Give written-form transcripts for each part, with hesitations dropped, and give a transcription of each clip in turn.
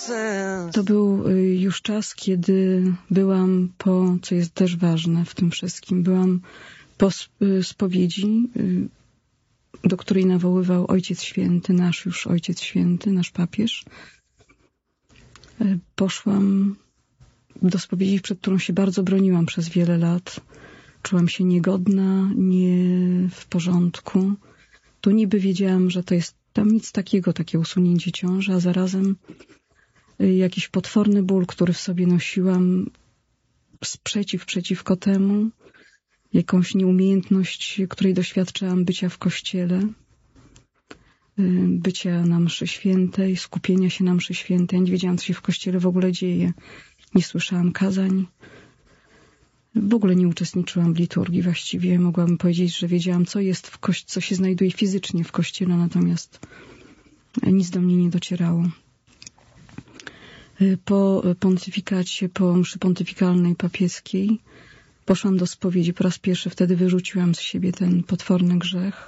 To był już czas, kiedy byłam co jest też ważne w tym wszystkim, byłam po spowiedzi, do której nawoływał Ojciec Święty, nasz już Ojciec Święty, nasz papież. Poszłam do spowiedzi, przed którą się bardzo broniłam przez wiele lat. Czułam się niegodna, nie w porządku. Tu niby wiedziałam, że to jest tam nic takiego, takie usunięcie ciąży, a zarazem jakiś potworny ból, który w sobie nosiłam, przeciwko temu, jakąś nieumiejętność, której doświadczałam bycia w kościele, bycia na mszy świętej, skupienia się na mszy świętej. Ja nie wiedziałam, co się w kościele w ogóle dzieje. Nie słyszałam kazań. W ogóle nie uczestniczyłam w liturgii właściwie. Mogłabym powiedzieć, że wiedziałam, co jest co się znajduje fizycznie w kościele, natomiast nic do mnie nie docierało. Po pontyfikacie, po mszy pontyfikalnej papieskiej poszłam do spowiedzi. Po raz pierwszy wtedy wyrzuciłam z siebie ten potworny grzech.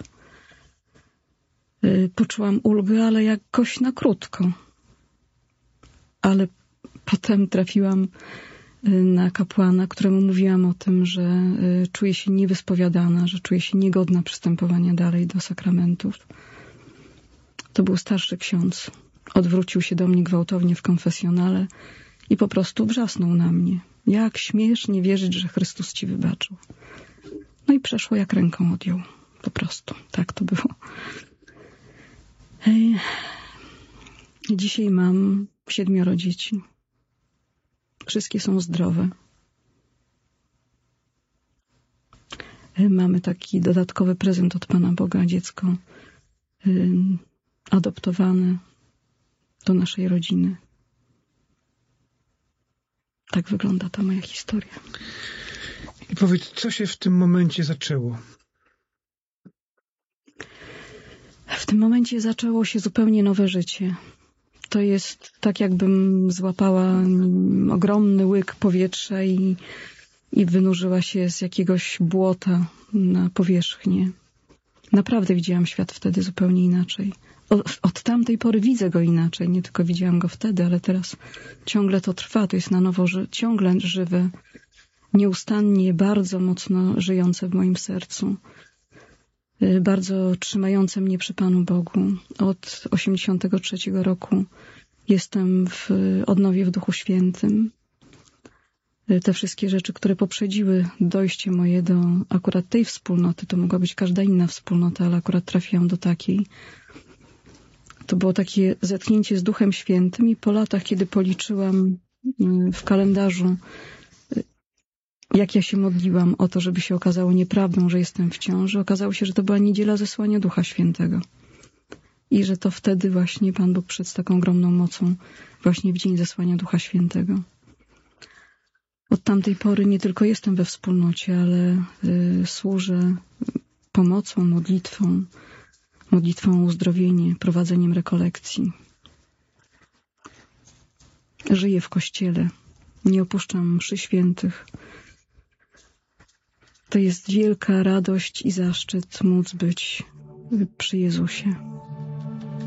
Poczułam ulgę, ale jakoś na krótko. Ale potem trafiłam na kapłana, któremu mówiłam o tym, że czuję się niewyspowiadana, że czuję się niegodna przystępowania dalej do sakramentów. To był starszy ksiądz. Odwrócił się do mnie gwałtownie w konfesjonale i po prostu wrzasnął na mnie. Jak śmiesz nie wierzyć, że Chrystus ci wybaczył? No i przeszło jak ręką odjął. Po prostu. Tak to było. Dzisiaj mam 7 dzieci. Wszystkie są zdrowe. Mamy taki dodatkowy prezent od Pana Boga, dziecko adoptowane do naszej rodziny. Tak wygląda ta moja historia. I powiedz, co się w tym momencie zaczęło? W tym momencie zaczęło się zupełnie nowe życie. To jest tak, jakbym złapała ogromny łyk powietrza i wynurzyła się z jakiegoś błota na powierzchnię. Naprawdę widziałam świat wtedy zupełnie inaczej. Od tamtej pory widzę go inaczej. Nie tylko widziałam go wtedy, ale teraz ciągle to trwa. To jest na nowo ciągle żywe, nieustannie, bardzo mocno żyjące w moim sercu. Bardzo trzymające mnie przy Panu Bogu. Od 83 roku jestem w odnowie w Duchu Świętym. Te wszystkie rzeczy, które poprzedziły dojście moje do akurat tej wspólnoty, to mogła być każda inna wspólnota, ale akurat trafiłam do takiej. To było takie zetknięcie z Duchem Świętym i po latach, kiedy policzyłam w kalendarzu, jak ja się modliłam o to, żeby się okazało nieprawdą, że jestem w ciąży, okazało się, że to była niedziela zesłania Ducha Świętego. I że to wtedy właśnie Pan Bóg przyszedł z taką ogromną mocą, właśnie w dzień zesłania Ducha Świętego. Od tamtej pory nie tylko jestem we wspólnocie, ale służę pomocą, modlitwą o uzdrowienie, prowadzeniem rekolekcji. Żyję w Kościele, nie opuszczam mszy świętych. To jest wielka radość i zaszczyt móc być przy Jezusie.